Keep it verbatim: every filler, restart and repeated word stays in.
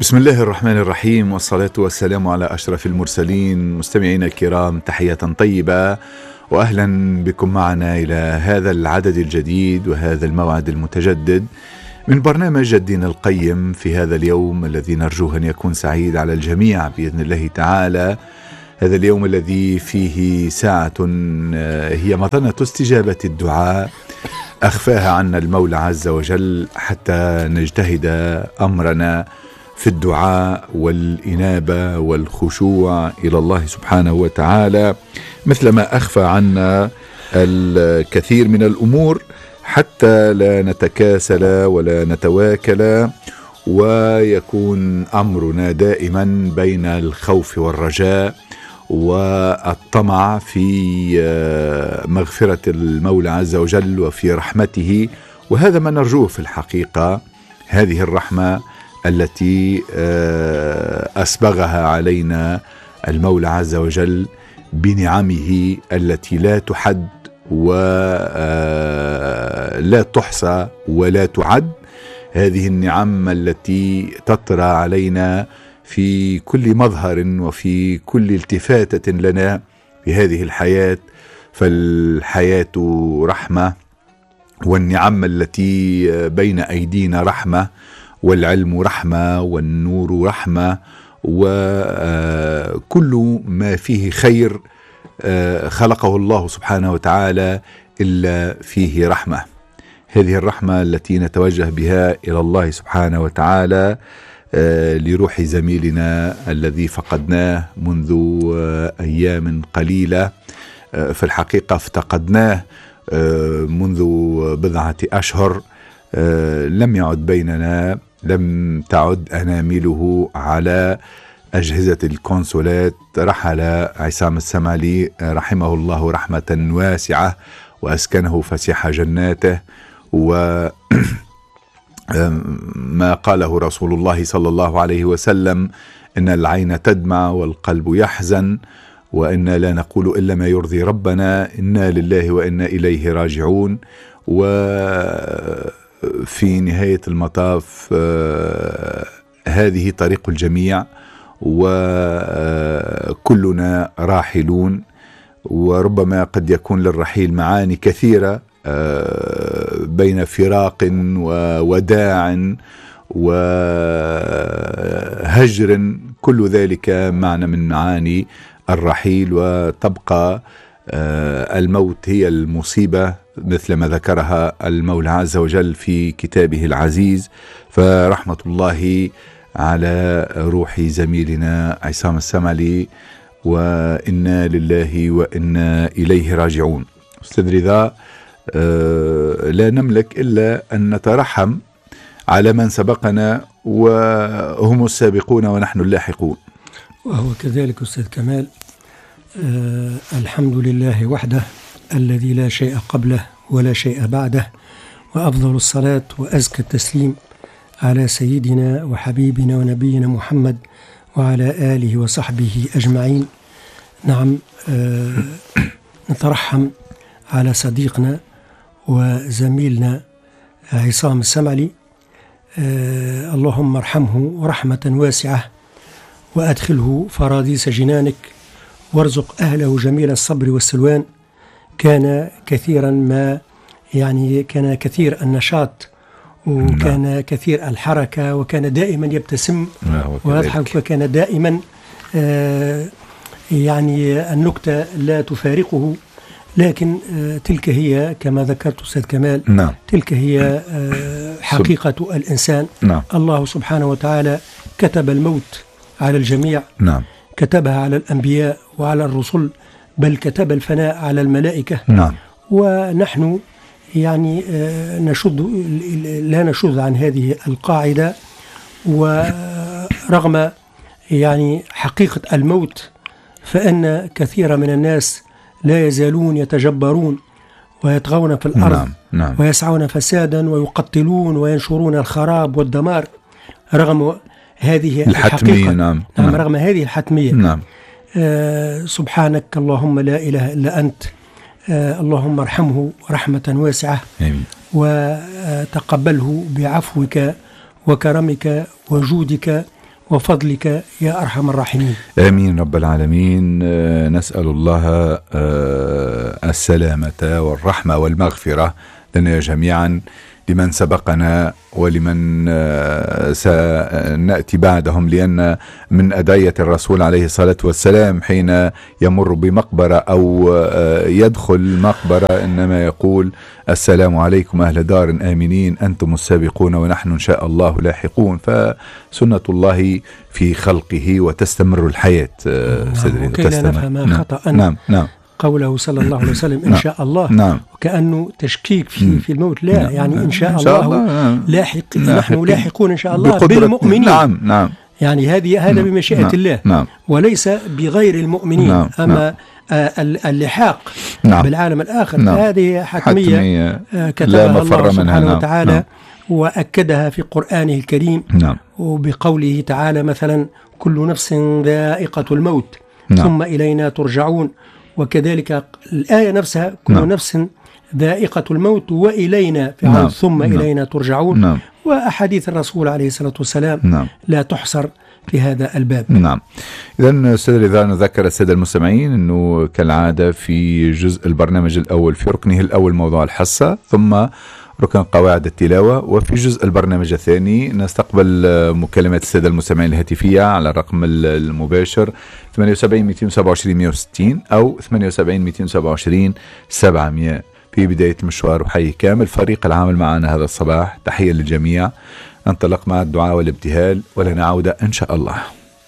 بسم الله الرحمن الرحيم، والصلاة والسلام على أشرف المرسلين. مستمعينا الكرام، تحية طيبة وأهلا بكم معنا إلى هذا العدد الجديد وهذا الموعد المتجدد من برنامج الدين القيم في هذا اليوم الذي نرجوه أن يكون سعيد على الجميع بإذن الله تعالى. هذا اليوم الذي فيه ساعة هي مظنة استجابة الدعاء أخفاها عنا المولى عز وجل حتى نجتهد أمرنا في الدعاء والإنابة والخشوع إلى الله سبحانه وتعالى، مثلما أخفى عنا الكثير من الأمور حتى لا نتكاسل ولا نتواكل، ويكون أمرنا دائما بين الخوف والرجاء والطمع في مغفرة المولى عز وجل وفي رحمته. وهذا ما نرجوه في الحقيقة، هذه الرحمة التي أسبغها علينا المولى عز وجل بنعمه التي لا تحد ولا تحصى ولا تعد. هذه النعم التي تطرى علينا في كل مظهر وفي كل التفاتة لنا في هذه الحياة، فالحياة رحمة، والنعم التي بين أيدينا رحمة، والعلم رحمة، والنور رحمة، وكل ما فيه خير خلقه الله سبحانه وتعالى إلا فيه رحمة. هذه الرحمة التي نتوجه بها إلى الله سبحانه وتعالى لروح زميلنا الذي فقدناه منذ أيام قليلة. في الحقيقة افتقدناه منذ بضعة أشهر، لم يعد بيننا، لم تعد أنامله على أجهزة الكونسولات. رحل عصام السمعلي رحمه الله رحمة واسعة وأسكنه فسيح جناته، وما قاله رسول الله صلى الله عليه وسلم: إن العين تدمع والقلب يحزن، وإنا لا نقول إلا ما يرضي ربنا، إنا لله وإنا إليه راجعون. وفي نهاية المطاف هذه طريق الجميع، وكلنا راحلون، وربما قد يكون للرحيل معاني كثيرة بين فراق ووداع وهجر، كل ذلك معنى من معاني الرحيل. وتبقى الموت هي المصيبة مثل ما ذكرها المولى عز وجل في كتابه العزيز. فرحمة الله على روح زميلنا عصام السمعلي، وإنا لله وإنا إليه راجعون. أستاذ رضا، لا نملك إلا أن نترحم على من سبقنا، وهم السابقون ونحن اللاحقون. وهو كذلك أستاذ كمال. آه الحمد لله وحده الذي لا شيء قبله ولا شيء بعده، وأفضل الصلاة وأزكى التسليم على سيدنا وحبيبنا ونبينا محمد وعلى آله وصحبه أجمعين. نعم، آه نترحم على صديقنا وزميلنا عصام السمعلي. آه اللهم ارحمه رحمة واسعة، وأدخله فراديس جنانك، وارزق أهله جميل الصبر والسلوان. كان كثيرا ما يعني كان كثير النشاط، وكان نعم. كثير الحركة، وكان دائما يبتسم ويضحك، وكان دائما آه يعني النكتة لا تفارقه. لكن آه تلك هي كما ذكرت أستاذ كمال، نعم. تلك هي آه حقيقة سب... الإنسان. نعم. الله سبحانه وتعالى كتب الموت على الجميع، نعم. كتبها على الأنبياء وعلى الرسل، بل كتب الفناء على الملائكة. نعم. ونحن يعني آه نشد لا نشذ عن هذه القاعدة، ورغم يعني حقيقة الموت، فإن كثير من الناس لا يزالون يتجبرون ويطغون في الأرض. نعم. نعم. ويسعون فسادا ويقتلون وينشرون الخراب والدمار رغم هذه الحقيقة. نعم. نعم. نعم. رغم هذه الحتمية. نعم. آه سبحانك اللهم لا إله إلا أنت. آه اللهم ارحمه رحمة واسعة. آمين. وتقبله بعفوك وكرمك وجودك وفضلك يا أرحم الراحمين. آمين رب العالمين. نسأل الله السلامة والرحمة والمغفرة لنا جميعا، لمن سبقنا ولمن سنأتي بعدهم، لأن من أدعية الرسول عليه الصلاة والسلام حين يمر بمقبرة أو يدخل مقبرة إنما يقول: السلام عليكم أهل دار آمنين، أنتم السابقون ونحن إن شاء الله لاحقون. فسنة الله في خلقه وتستمر الحياة. نعم. وكي لا نفهم خطأ. نعم نعم. قوله صلى الله عليه وسلم إن شاء الله، نعم. وكأنه تشكيك في, في الموت. لا، نعم. يعني إن شاء, إن شاء الله, الله لاحق، نحن لاحقون إن شاء الله بالمؤمنين. نعم نعم. يعني هذه هذا بمشيئة نعم. الله، نعم. وليس بغير المؤمنين. نعم. أما نعم. اللحاق نعم. بالعالم الآخر، نعم. هذه حتمية, حتمية كتبها الله سبحانه نعم. وتعالى نعم. وأكدها في قرآنه الكريم نعم. وبقوله تعالى مثلا: كل نفس ذائقة الموت نعم. ثم إلينا ترجعون. وكذلك الآية نفسها: كل نعم. نفس ذائقة الموت وإلينا في نعم. ثم نعم. إلينا ترجعون. نعم. وأحاديث الرسول عليه الصلاة والسلام نعم. لا تحصر في هذا الباب. نعم. إذن أستاذ، إذا نذكر السادة المستمعين أنه كالعادة في جزء البرنامج الأول في ركنه الأول موضوع الحصة، ثم ركن قواعد التلاوة، وفي جزء البرنامج الثاني نستقبل مكالمات السادة المستمعين الهاتفية على الرقم المباشر ثمانية وسبعين مئتين وسبعة وعشرين مئة وستين أو ثمانية وسبعين مئتين وسبعة وعشرين سبعمئة. في بداية مشوار وحي كامل فريق العمل معنا هذا الصباح، تحية للجميع. ننطلق مع الدعاء والابتهال ولنا عودة إن شاء الله.